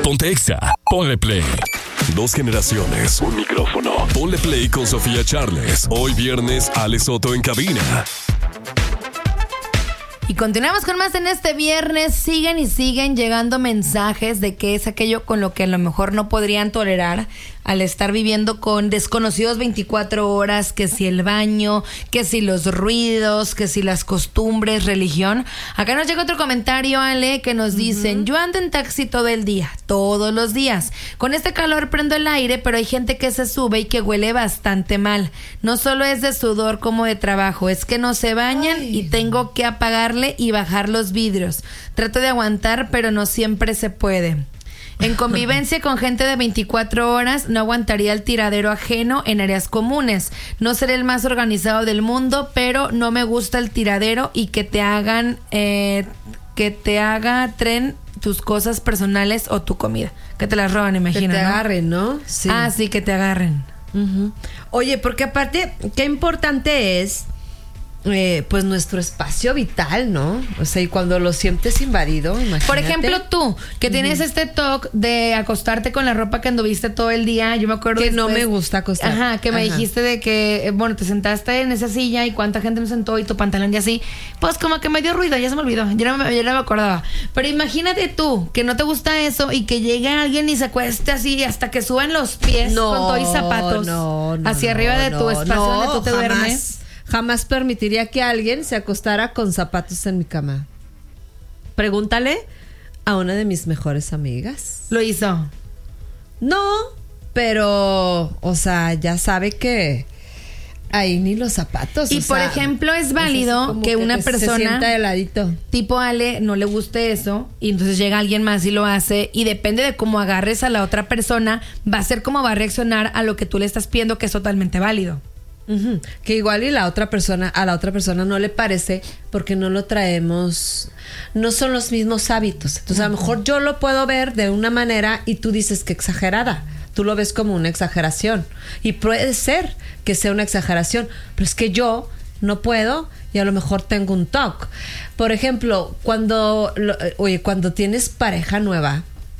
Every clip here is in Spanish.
Ponte Exa. Ponle Play. Dos generaciones, un micrófono. Ponle Play con Sofía Charles. Hoy viernes, Ale Soto en cabina. Y continuamos con más en este viernes. Siguen y siguen llegando mensajes de qué es aquello con lo que a lo mejor no podrían tolerar al estar viviendo con desconocidos 24 horas, que si el baño, que si los ruidos, que si las costumbres, religión. Acá nos llega otro comentario, Ale, que nos dicen: yo ando en taxi todo el día, todos los días. Con este calor prendo el aire, pero hay gente que se sube y que huele bastante mal. No solo es de sudor como de trabajo, es que no se bañan y tengo que apagarle y bajar los vidrios. Trato de aguantar, pero no siempre se puede. En convivencia con gente de 24 horas, no aguantaría el tiradero ajeno en áreas comunes. No seré el más organizado del mundo, pero no me gusta el tiradero y que te hagan, tren tus cosas personales o tu comida. Que te las roban, imagino. Que te ¿no? agarren, ¿no? Sí. Ah, sí, que te agarren. Uh-huh. Oye, porque aparte, qué importante es pues nuestro espacio vital, ¿no? O sea, y cuando lo sientes invadido, imagínate. Por ejemplo, tú, que tienes este toque de acostarte con la ropa que anduviste todo el día. Yo me acuerdo que después, no me gusta acostar. Ajá, que me dijiste de que, bueno, te sentaste en esa silla y cuánta gente me sentó y tu pantalón y así. Pues como que me dio ruido, ya se me olvidó. Ya no me acordaba. Pero imagínate tú, que no te gusta eso y que llegue alguien y se acueste así hasta que suban los pies con todo y zapatos hacia arriba de tu espacio donde tú te duermes. Jamás permitiría que alguien se acostara con zapatos en mi cama. Pregúntale a una de mis mejores amigas. ¿Lo hizo? No, pero, o sea, ya sabe que ahí ni los zapatos. Y por ejemplo, es válido que una persona se sienta de ladito, tipo Ale, no le guste eso, y entonces llega alguien más y lo hace, y depende de cómo agarres a la otra persona, va a ser cómo va a reaccionar a lo que tú le estás pidiendo, que es totalmente válido. Uh-huh. Que igual y a la otra persona no le parece porque no lo traemos, no son los mismos hábitos. Entonces a lo mejor yo lo puedo ver de una manera y tú dices que exagerada, tú lo ves como una exageración y puede ser que sea una exageración, pero es que yo no puedo y a lo mejor tengo un toque. Por ejemplo, cuando tienes pareja nueva,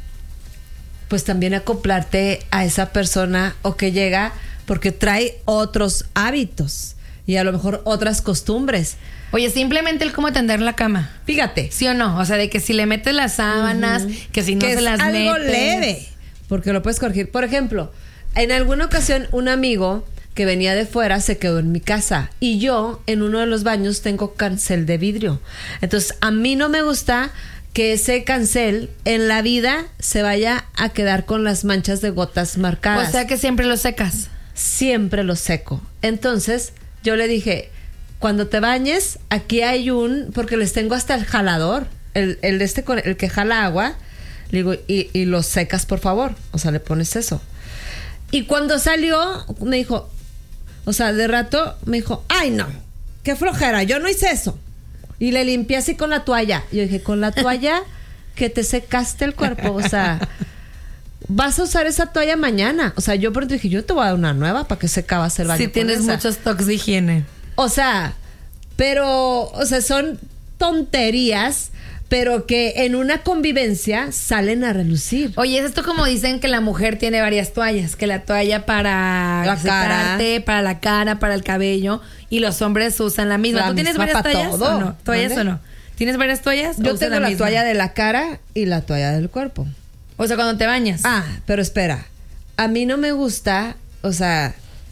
pues también acoplarte a esa persona o que llega porque trae otros hábitos y a lo mejor otras costumbres. Oye, simplemente el cómo tender la cama. Fíjate. ¿Sí o no? O sea, de que si le metes las sábanas, que si no que se las metes. Es algo leve, porque lo puedes corregir. Por ejemplo, en alguna ocasión un amigo que venía de fuera se quedó en mi casa y yo en uno de los baños tengo cancel de vidrio. Entonces, a mí no me gusta que ese cancel en la vida se vaya a quedar con las manchas de gotas marcadas. O sea, que siempre lo secas. Siempre lo seco. Entonces yo le dije, cuando te bañes, aquí hay porque les tengo hasta el jalador, el que jala agua, le digo, y lo secas por favor, o sea, le pones eso. Y cuando salió, me dijo, o sea, de rato me dijo, ay no, qué flojera, yo no hice eso. Y le limpié así con la toalla. Yo dije, con la toalla que te secaste el cuerpo, o sea, vas a usar esa toalla mañana. O sea, yo pronto dije, yo te voy a dar una nueva para que secabas el baño. Sí, tienes muchos toques de higiene. O sea, pero, o sea, son tonterías, pero que en una convivencia salen a relucir. Oye, es esto como dicen que la mujer tiene varias toallas, que la toalla para la secarte, cara, para la cara, para el cabello, y los hombres usan la misma. ¿Tú tienes varias toallas o no? ¿Toallas o no? ¿Tienes varias toallas? Yo tengo la toalla de la cara y la toalla del cuerpo. O sea, cuando te bañas. Ah, pero espera. A mí no me gusta, o sea,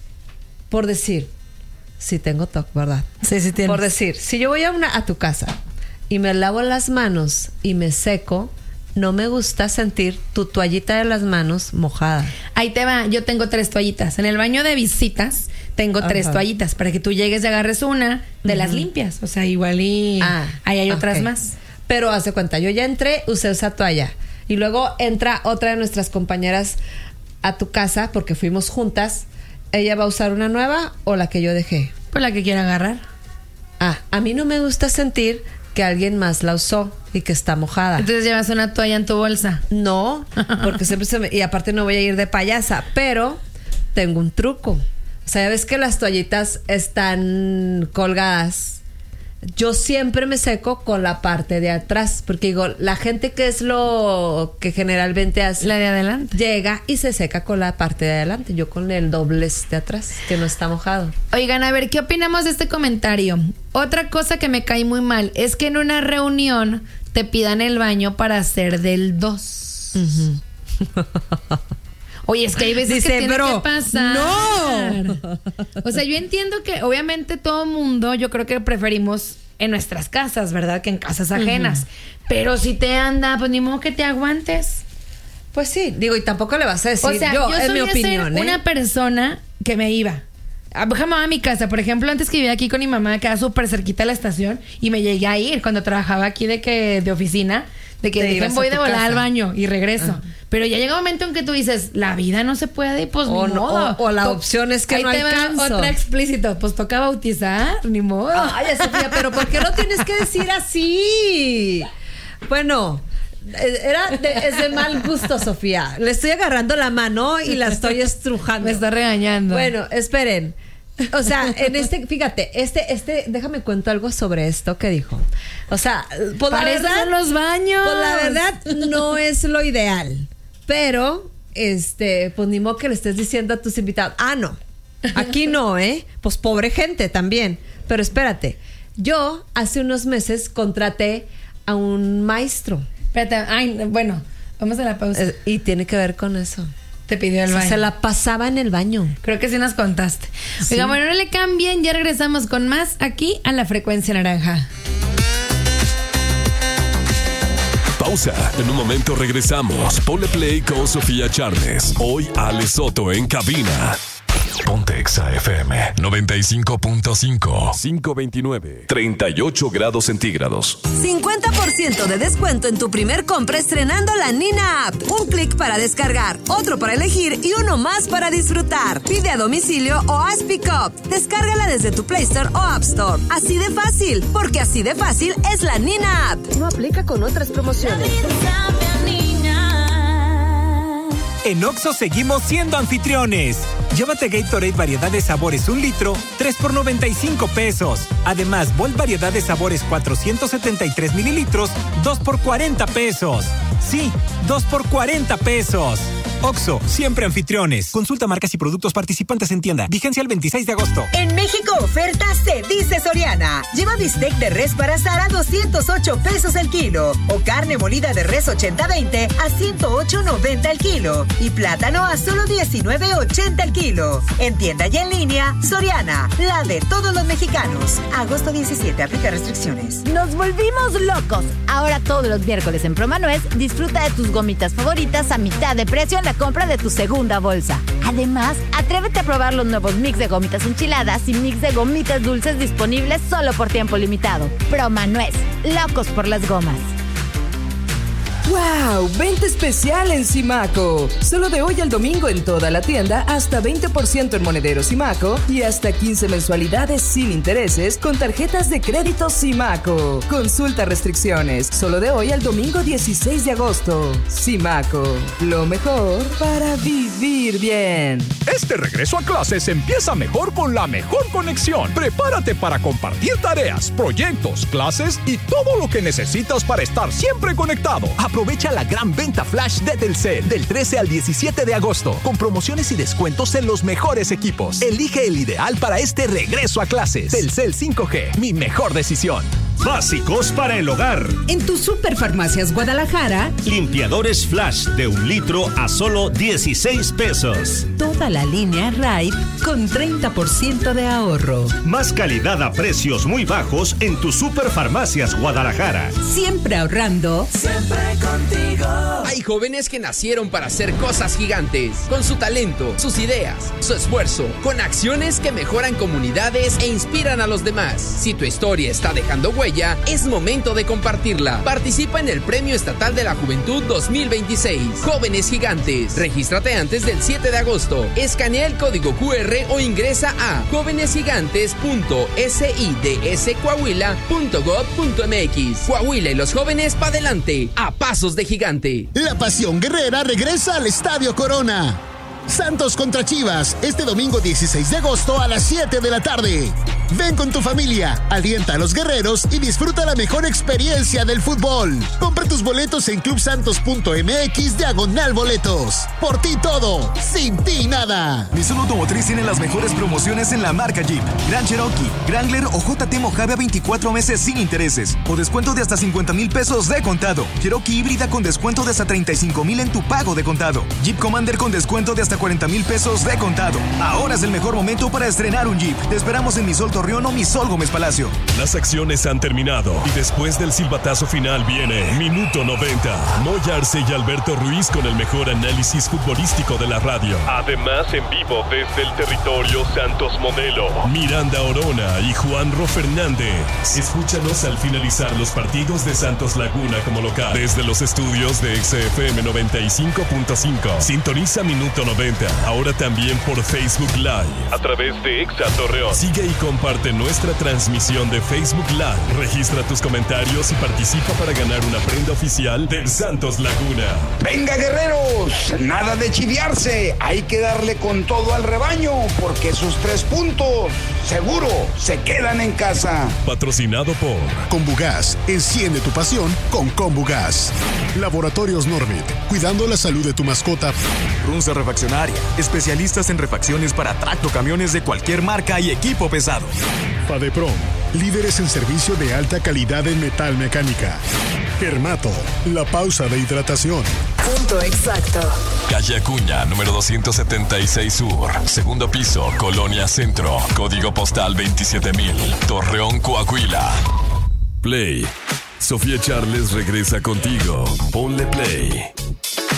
por decir, sí tengo toque, ¿verdad? Sí, sí tienes. Por decir, si yo voy a tu casa y me lavo las manos y me seco, no me gusta sentir tu toallita de las manos mojada. Ahí te va, yo tengo 3 toallitas. En el baño de visitas tengo 3 toallitas para que tú llegues y agarres una de las limpias. O sea, igual y ahí hay otras más. Pero haz de cuenta, yo ya entré, usé esa toalla. Y luego entra otra de nuestras compañeras a tu casa porque fuimos juntas. ¿Ella va a usar una nueva o la que yo dejé? Pues la que quiera agarrar. A mí no me gusta sentir que alguien más la usó y que está mojada. Entonces llevas una toalla en tu bolsa. No, porque siempre y aparte no voy a ir de payasa, pero tengo un truco. O sea, ya ves que las toallitas están colgadas. yo siempre me seco con la parte de atrás, porque digo, la gente que es lo que generalmente hace, la de adelante, llega y se seca con la parte de adelante, yo con el doblez de atrás, que no está mojado. Oigan, a ver, ¿qué opinamos de este comentario? Otra cosa que me cae muy mal es que en una reunión te pidan el baño para hacer del 2. Oye, es que hay veces dice, que tiene bro, que pasar. ¡No! O sea, yo entiendo que obviamente todo mundo, yo creo que preferimos en nuestras casas, ¿verdad? Que en casas ajenas. Pero si te anda, pues ni modo que te aguantes. Pues sí, digo, y tampoco le vas a decir, o sea, yo es mi opinión, ser una persona que me iba. Déjame a mi casa, por ejemplo, antes que vivía aquí con mi mamá, quedaba súper cerquita de la estación, y me llegué a ir cuando trabajaba aquí de oficina, de que voy de volar al baño y regreso. Pero ya llega un momento en que tú dices, la vida no se puede, pues ni modo. O la opción es que ahí no te alcanzo. va otra explícito, pues toca bautizar, ni modo. Ay, Sofía, pero ¿por qué lo tienes que decir así? Bueno, es de mal gusto, Sofía. Le estoy agarrando la mano y la estoy estrujando. Me está regañando. Bueno, esperen. O sea, fíjate, déjame cuento algo sobre esto que dijo. O sea, pues la verdad, los baños. Pues la verdad no es lo ideal. Pero, pues ni modo que le estés diciendo a tus invitados, no, aquí no, pues pobre gente también. Pero espérate, yo hace unos meses contraté a un maestro. Espérate, bueno, vamos a la pausa. Y tiene que ver con eso. Te pidió el baño. Se la pasaba en el baño. Creo que sí nos contaste. Sí. Oiga, bueno, no le cambien, ya regresamos con más aquí a La Frecuencia Naranja. Pausa. En un momento regresamos. Ponle play con Sofía Charles. Hoy Ale Soto en cabina. Ponte Exa FM 95.5 529 38 grados centígrados. 50% de descuento en tu primer compra estrenando la Nina App. Un clic para descargar, otro para elegir y uno más para disfrutar. Pide a domicilio o haz pick up. Descárgala desde tu Play Store o App Store. Así de fácil, porque así de fácil es la Nina App. No aplica con otras promociones. En Oxxo seguimos siendo anfitriones. Llévate Gatorade variedad de sabores 1 litro, 3 por 95 pesos. Además, Volt variedad de sabores 473 mililitros, 2 por 40 pesos. Sí, 2 por 40 pesos. Oxxo, siempre anfitriones. Consulta marcas y productos participantes en tienda. Vigencia el 26 de agosto. En México, oferta se dice Soriana. Lleva bistec de res para asar a 208 pesos el kilo. O carne molida de res 80-20 a 108.90 el kilo. Y plátano a solo 19.80 el kilo. En tienda y en línea, Soriana, la de todos los mexicanos. Agosto 17, aplica restricciones. Nos volvimos locos. Ahora todos los miércoles en Promanuez, disfruta de tus gomitas favoritas a mitad de precio en la compra de tu segunda bolsa. Además, atrévete a probar los nuevos mix de gomitas enchiladas y mix de gomitas dulces disponibles solo por tiempo limitado. Promanuez, locos por las gomas. ¡Wow! ¡Venta especial en Simaco! Solo de hoy al domingo en toda la tienda, hasta 20% en monederos Simaco y hasta 15 mensualidades sin intereses con tarjetas de crédito Simaco. Consulta restricciones. Solo de hoy al domingo 16 de agosto. Simaco, lo mejor para vivir bien. Este regreso a clases empieza mejor con la mejor conexión. Prepárate para compartir tareas, proyectos, clases y todo lo que necesitas para estar siempre conectado. Aprovecha la gran venta flash de Telcel del 13 al 17 de agosto, con promociones y descuentos en los mejores equipos. Elige el ideal para este regreso a clases. Telcel 5G, mi mejor decisión. Básicos para el hogar. En tu Superfarmacias Guadalajara, limpiadores Flash de 1 litro a solo 16 pesos. Toda la línea Raid con 30% de ahorro. Más calidad a precios muy bajos en tu Superfarmacias Guadalajara. Siempre ahorrando. Siempre contigo. Hay jóvenes que nacieron para hacer cosas gigantes, con su talento, sus ideas, su esfuerzo, con acciones que mejoran comunidades e inspiran a los demás. Si tu historia está dejando huella, es momento de compartirla. Participa en el Premio Estatal de la Juventud 2026. Jóvenes Gigantes. Regístrate antes del 7 de agosto. Escanea el código QR o ingresa a jovenesgigantes.sIdscoahuila.gov.mx. Coahuila y los jóvenes para adelante, a pasos de gigante. La pasión guerrera regresa al Estadio Corona. Santos contra Chivas, este domingo 16 de agosto a las 7 de la tarde. Ven con tu familia, alienta a los guerreros y disfruta la mejor experiencia del fútbol. Compra tus boletos en clubsantos.mx/boletos. Por ti todo, sin ti nada. Nissan Automotriz tiene las mejores promociones en la marca Jeep, Grand Cherokee, Wrangler o JT Mojave a 24 meses sin intereses o descuento de hasta 50,000 pesos de contado. Cherokee híbrida con descuento de hasta 35,000 en tu pago de contado. Jeep Commander con descuento de hasta 40,000 pesos de contado. Ahora es el mejor momento para estrenar un Jeep. Te esperamos en Misol Torreón o Misol Gómez Palacio. Las acciones han terminado y después del silbatazo final viene Minuto 90. Moy Arce y Alberto Ruiz con el mejor análisis futbolístico de la radio. Además, en vivo desde el territorio Santos Modelo, Miranda Orona y Juanro Fernández. Escúchanos al finalizar los partidos de Santos Laguna como local. Desde los estudios de XFM 95.5. Sintoniza Minuto 90. Ahora también por Facebook Live. A través de Exa Torreón. Sigue y comparte nuestra transmisión de Facebook Live. Registra tus comentarios y participa para ganar una prenda oficial del Santos Laguna. ¡Venga, guerreros! Nada de chiviarse. Hay que darle con todo al rebaño, porque sus 3 puntos seguro se quedan en casa. Patrocinado por Combugas. Enciende tu pasión con Combugas. Laboratorios Norbit. Cuidando la salud de tu mascota. Runza Refaccionaria. Especialistas en refacciones para tractocamiones de cualquier marca y equipo pesado. Fadeprom. Líderes en servicio de alta calidad en metal mecánica. Germato. La pausa de hidratación. Punto exacto. Calle Acuña, número 276 Sur. Segundo piso, Colonia Centro. Código postal 27,000. Torreón, Coahuila. Play. Sofía Charles regresa contigo. Ponle play.